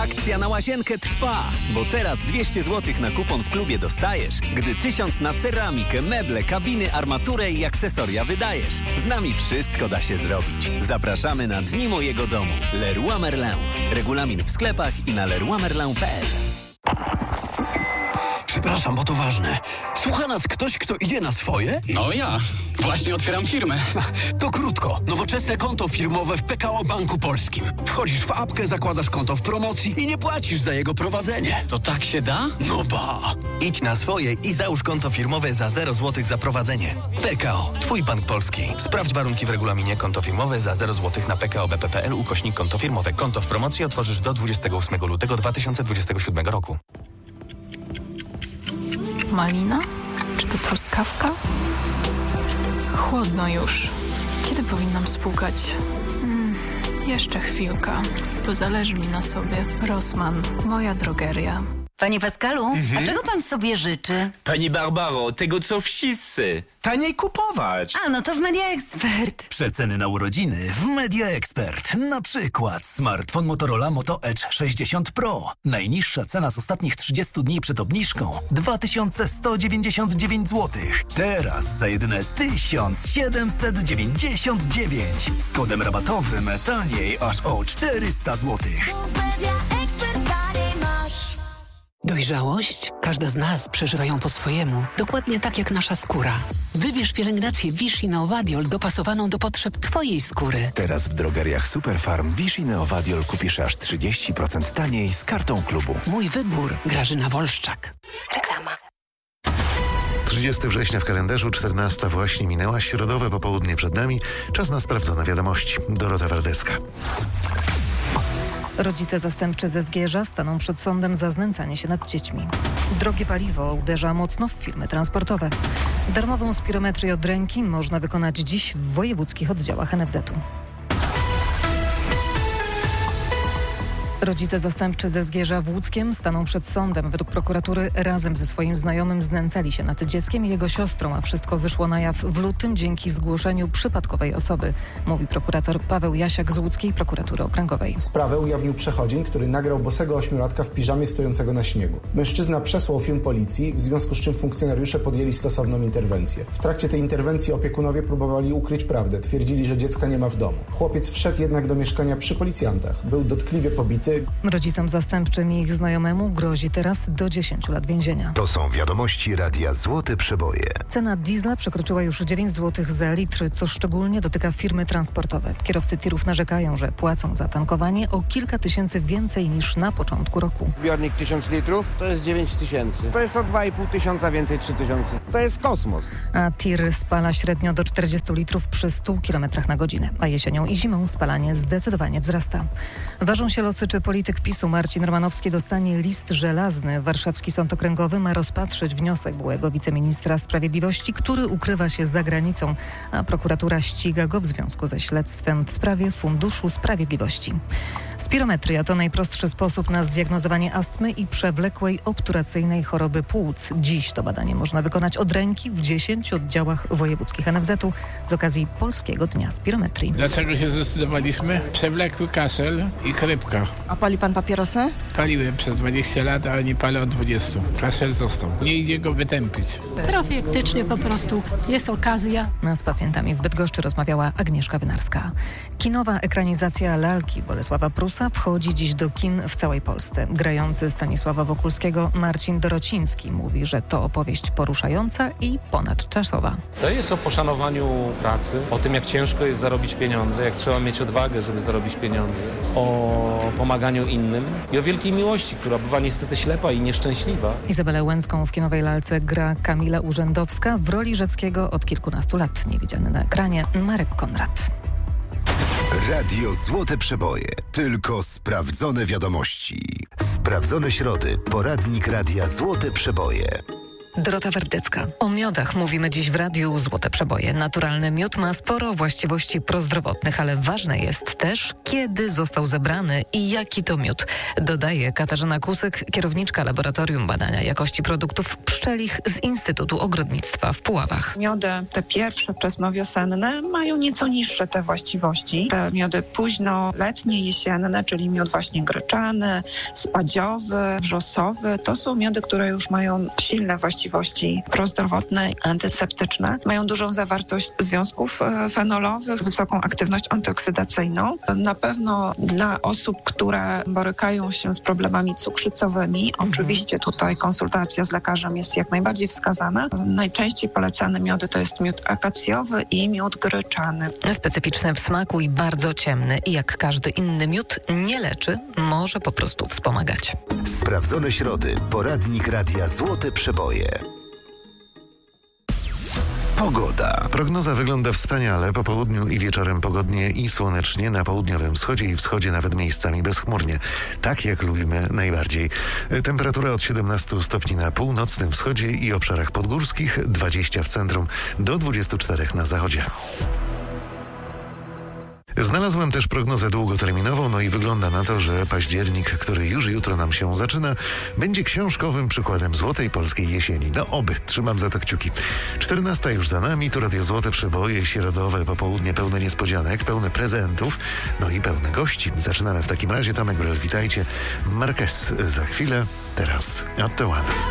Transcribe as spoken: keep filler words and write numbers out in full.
Akcja na łazienkę trwa, bo teraz dwieście złotych na kupon w klubie dostajesz, gdy tysiąc na ceramikę, meble, kabiny, armaturę i akcesoria wydajesz. Z nami wszystko da się zrobić. Zapraszamy na Dni Mojego Domu. Leroy Merlin. Regulamin w sklepach i na leroy merlin kropka p l. Przepraszam, bo to ważne. Słucha nas ktoś, kto idzie na swoje? No ja. Właśnie otwieram firmę. To krótko. Nowoczesne konto firmowe w P K O Banku Polskim. Wchodzisz w apkę, zakładasz konto w promocji i nie płacisz za jego prowadzenie. To tak się da? No ba. Idź na swoje i załóż konto firmowe za zero złotych za prowadzenie. P K O. Twój bank polski. Sprawdź warunki w regulaminie. Konto firmowe za zero złotych na p k o b p kropka p l ukośnik konto firmowe. Konto w promocji otworzysz do dwudziestego ósmego lutego dwa tysiące dwudziestego siódmego roku. Malina? Czy to truskawka? Chłodno już. Kiedy powinnam spłukać? Hmm, jeszcze chwilka, bo zależy mi na sobie. Rossmann, moja drogeria. Panie Pascalu, Mhm. a czego pan sobie życzy? Pani Barbaro, tego co wszyscy. Taniej kupować. A, no to w Media Expert. Przeceny na urodziny w Media Expert. Na przykład smartfon Motorola Moto Edge sześćdziesiąt Pro. Najniższa cena z ostatnich trzydziestu dni przed obniżką dwa tysiące sto dziewięćdziesiąt dziewięć złotych. Teraz za jedyne tysiąc siedemset dziewięćdziesiąt dziewięć. Z kodem rabatowym taniej aż o czterysta złotych. Dojrzałość? Każda z nas przeżywa ją po swojemu, dokładnie tak jak nasza skóra. Wybierz pielęgnację Vichy Neovadiol dopasowaną do potrzeb Twojej skóry. Teraz w drogeriach Superfarm Vichy Neovadiol kupisz aż trzydzieści procent taniej z kartą klubu. Mój wybór. Grażyna Wolszczak. Reklama. trzydziestego września w kalendarzu, czternasta właśnie minęła, środowe popołudnie przed nami, czas na sprawdzone wiadomości. Dorota Wardecka. Rodzice zastępczy ze Zgierza staną przed sądem za znęcanie się nad dziećmi. Drogie paliwo uderza mocno w firmy transportowe. Darmową spirometrię od ręki można wykonać dziś w wojewódzkich oddziałach N F Z-u. Rodzice zastępczy ze Zgierza w Łódzkiem staną przed sądem. Według prokuratury razem ze swoim znajomym znęcali się nad dzieckiem i jego siostrą, a wszystko wyszło na jaw w lutym dzięki zgłoszeniu przypadkowej osoby, mówi prokurator Paweł Jasiak z Łódzkiej Prokuratury Okręgowej. Sprawę ujawnił przechodzień, który nagrał bosego ośmiolatka w piżamie stojącego na śniegu. Mężczyzna przesłał film policji, w związku z czym funkcjonariusze podjęli stosowną interwencję. W trakcie tej interwencji opiekunowie próbowali ukryć prawdę. Twierdzili, że dziecka nie ma w domu. Chłopiec wszedł jednak do mieszkania przy policjantach. Był dotkliwie pobity. Rodzicom zastępczym i ich znajomemu grozi teraz do dziesięciu lat więzienia. To są wiadomości Radia Złote Przeboje. Cena diesla przekroczyła już dziewięć złotych za litr, co szczególnie dotyka firmy transportowe. Kierowcy tirów narzekają, że płacą za tankowanie o kilka tysięcy więcej niż na początku roku. Zbiornik tysiąc litrów to jest dziewięć tysięcy. To jest o dwa i pół tysiąca więcej, trzy tysiące. To jest kosmos. A tir spala średnio do czterdziestu litrów przy stu kilometrach na godzinę. A jesienią i zimą spalanie zdecydowanie wzrasta. Ważą się losy, czy polityk PiSu Marcin Romanowski dostanie list żelazny. Warszawski Sąd Okręgowy ma rozpatrzyć wniosek byłego wiceministra sprawiedliwości, który ukrywa się za granicą, a prokuratura ściga go w związku ze śledztwem w sprawie Funduszu Sprawiedliwości. Spirometria to najprostszy sposób na zdiagnozowanie astmy i przewlekłej obturacyjnej choroby płuc. Dziś to badanie można wykonać od ręki w dziesięciu oddziałach wojewódzkich N F Z-u z okazji Polskiego Dnia Spirometrii. Dlaczego się zdecydowaliśmy? Przewlekły kaszel i chrypka. A pali pan papierosy? Paliłem przez dwadzieścia lat, ale nie palę od dwudziestu. Kaszel został. Nie idzie go wytępić. Profilaktycznie po prostu jest okazja. A z pacjentami w Bydgoszczy rozmawiała Agnieszka Wynarska. Kinowa ekranizacja lalki Bolesława Prusa wchodzi dziś do kin w całej Polsce. Grający Stanisława Wokulskiego Marcin Dorociński mówi, że to opowieść poruszająca i ponadczasowa. To jest o poszanowaniu pracy, o tym, jak ciężko jest zarobić pieniądze, jak trzeba mieć odwagę, żeby zarobić pieniądze, o pomaganiu innym i o wielkiej miłości, która bywa niestety ślepa i nieszczęśliwa. Izabelę Łęcką w kinowej lalce gra Kamila Urzędowska, w roli Rzeckiego od kilkunastu lat niewidziany na ekranie Marek Konrad. Radio Złote Przeboje. Tylko sprawdzone wiadomości. Sprawdzone środy. Poradnik Radia Złote Przeboje. Dorota Werdycka. O miodach mówimy dziś w radiu Złote Przeboje. Naturalny miód ma sporo właściwości prozdrowotnych, ale ważne jest też, kiedy został zebrany i jaki to miód. Dodaje Katarzyna Kusyk, kierowniczka Laboratorium Badania Jakości Produktów Pszczelich z Instytutu Ogrodnictwa w Puławach. Miody te pierwsze, wczesnowiosenne, mają nieco niższe te właściwości. Te miody późnoletnie, jesienne, czyli miód właśnie gryczany, spadziowy, wrzosowy, to są miody, które już mają silne właściwości prozdrowotne, antyseptyczne. Mają dużą zawartość związków fenolowych, wysoką aktywność antyoksydacyjną. Na pewno dla osób, które borykają się z problemami cukrzycowymi, mhm. oczywiście tutaj konsultacja z lekarzem jest jak najbardziej wskazana. Najczęściej polecane miody to jest miód akacjowy i miód gryczany. Specyficzny w smaku i bardzo ciemny. I jak każdy inny miód nie leczy, może po prostu wspomagać. Sprawdzone środy. Poradnik Radia Złote Przeboje. Pogoda. Prognoza wygląda wspaniale. Po południu i wieczorem pogodnie i słonecznie. Na południowym wschodzie i wschodzie nawet miejscami bezchmurnie. Tak jak lubimy najbardziej. Temperatura od siedemnastu stopni na północnym wschodzie i obszarach podgórskich, dwadzieścia w centrum, do dwudziestu czterech na zachodzie. Znalazłem też prognozę długoterminową, no i wygląda na to, że październik, który już jutro nam się zaczyna, będzie książkowym przykładem złotej polskiej jesieni. No oby, trzymam za to kciuki. czternasta już za nami, tu Radio Złote Przeboje, środowe popołudnie pełne niespodzianek, pełne prezentów, no i pełne gości. Zaczynamy w takim razie. Tomek Brel, witajcie. Marquez za chwilę, teraz Not the One.